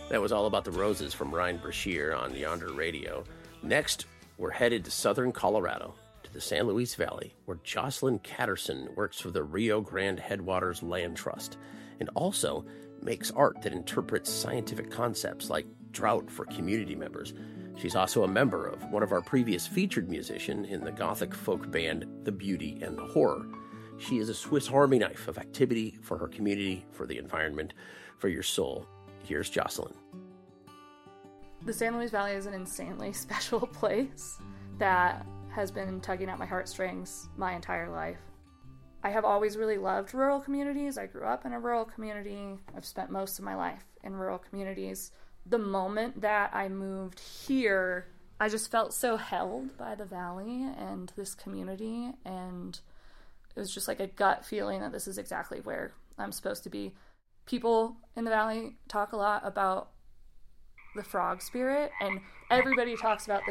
That was All About the Roses from Ryan Brashear on Yonder Radio. Next, we're headed to southern Colorado, to the San Luis Valley, where Jocelyn Catterson works for the Rio Grande Headwaters Land Trust, and also makes art that interprets scientific concepts like drought for community members. She's also a member of one of our previous featured musicians in the gothic folk band The Beauty and the Horror. She is a Swiss Army knife of activity for her community, for the environment, for your soul. Here's Jocelyn. The San Luis Valley is an insanely special place that has been tugging at my heartstrings my entire life. I have always really loved rural communities. I grew up in a rural community. I've spent most of my life in rural communities. The moment that I moved here, I just felt so held by the valley and this community, and it was just like a gut feeling that this is exactly where I'm supposed to be. People in the valley talk a lot about the frog spirit, and everybody talks about